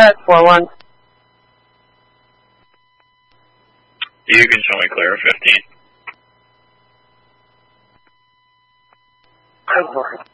set, 4-1. You can show me clear, 15. Good Lord.